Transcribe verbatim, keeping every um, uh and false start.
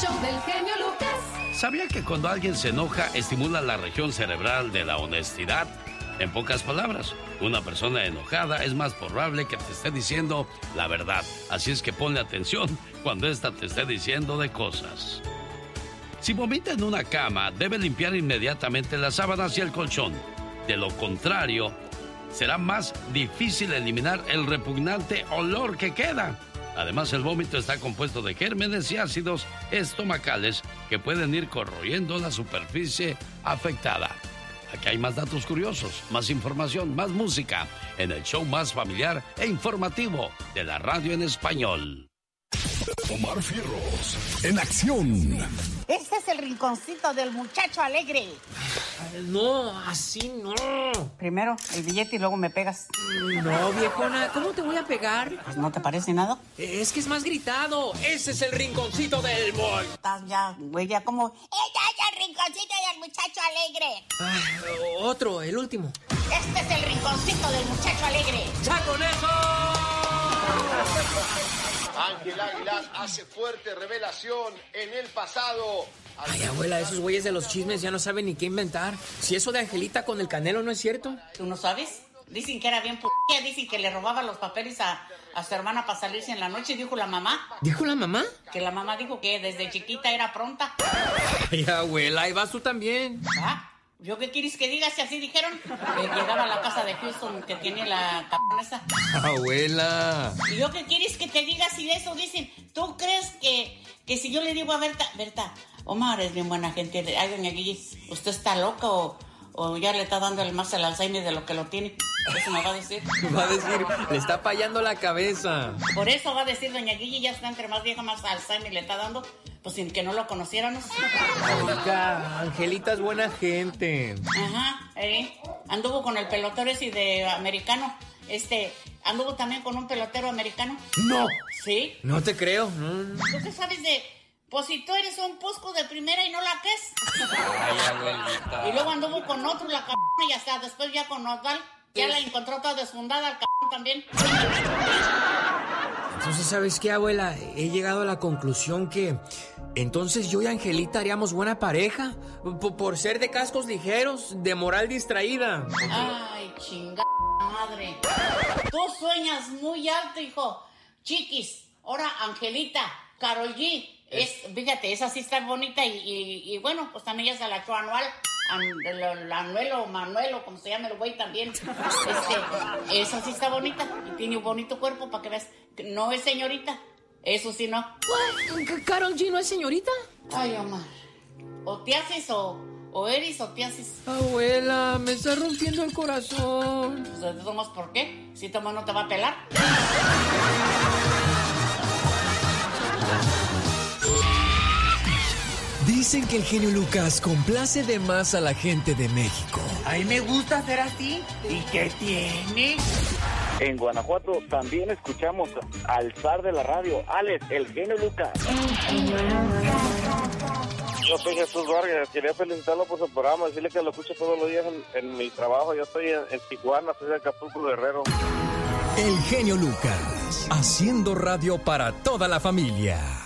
show del genio Lucas. ¿Sabía que cuando alguien se enoja estimula la región cerebral de la honestidad? En pocas palabras, una persona enojada es más probable que te esté diciendo la verdad. Así es que ponle atención cuando ésta te esté diciendo de cosas. Si vomita en una cama, debe limpiar inmediatamente las sábanas y el colchón. De lo contrario, será más difícil eliminar el repugnante olor que queda. Además, el vómito está compuesto de gérmenes y ácidos estomacales que pueden ir corroyendo la superficie afectada. Aquí hay más datos curiosos, más información, más música en el show más familiar e informativo de la radio en español. Omar Fierros, en acción. Este es el rinconcito del muchacho alegre. No, así no. Primero el billete y luego me pegas. No, viejona, ¿cómo te voy a pegar? Pues no te parece nada. Es que es más gritado. Ese es el rinconcito del boy. Estás ya, güey, ya como... ¡Ella es el rinconcito del muchacho alegre! Ah, otro, el último. Este es el rinconcito del muchacho alegre. ¡Ya con eso! Ángel Aguilar hace fuerte revelación en el pasado. Ay, abuela, esos güeyes de los chismes ya no saben ni qué inventar. Si eso de Angelita con el Canelo no es cierto. ¿Tú no sabes? Dicen que era bien p***, dicen que le robaba los papeles a, a su hermana para salirse en la noche, dijo la mamá. ¿Dijo la mamá? Que la mamá dijo que desde chiquita era pronta. Ay, abuela, ahí vas tú también. ¿Ah? ¿Yo qué quieres que diga si así dijeron? Que llegaba a la casa de Houston que tiene la c*** esa. Abuela. ¿Y yo qué quieres que te diga si de eso dicen? ¿Tú crees que, que si yo le digo a Berta, Berta, Omar es bien buena gente, ay, doña Guille, ¿usted está loca o, o ya le está dando el más el Alzheimer de lo que lo tiene? Eso me va a decir. Va a decir, le está fallando la cabeza. Por eso va a decir doña Guille, ya está entre más vieja, más Alzheimer le está dando. Pues sin que no lo conociéramos. Oiga, Angelita es buena gente. Ajá, eh. Anduvo con el pelotero ese de americano. Este, anduvo también con un pelotero americano. No. ¿Sí? No te creo. No, no. ¿Tú qué sabes de...? Pues si tú eres un pusco de primera y no la que es. Ay, abuelita. Y luego anduvo con otro, la c***, y hasta después ya con Osval. Ya la encontró toda desfundada, el c*** también. Entonces, ¿sabes qué, abuela? He llegado a la conclusión que... Entonces yo y Angelita haríamos buena pareja. P- por ser de cascos ligeros, de moral distraída. Ay, chingada madre. Tú sueñas muy alto, hijo. Chiquis, ahora Angelita, Karol G. Es, fíjate, esa sí está bonita y, y, y bueno, pues también ya se la echó anual. An, el, Anuelo, Manuelo, como se llama el güey también. Este, esa sí está bonita y tiene un bonito cuerpo para que veas. No es señorita. Eso sí, no. ¿Karol G no es señorita? Ay, Omar. O te haces o, o eres o te haces. Abuela, me está rompiendo el corazón. Pues de todos modos, ¿por qué? Si Tomás no te va a pelar. Dicen que el genio Lucas complace de más a la gente de México. A mí me gusta ser así. ¿Y qué tiene? En Guanajuato también escuchamos al zar de la radio, Alex, el genio Lucas. Yo soy Jesús Vargas, quería felicitarlo por su programa, decirle que lo escucho todos los días en, en mi trabajo. Yo estoy en, en Tijuana, soy de Acapulco, Guerrero. El genio Lucas, haciendo radio para toda la familia.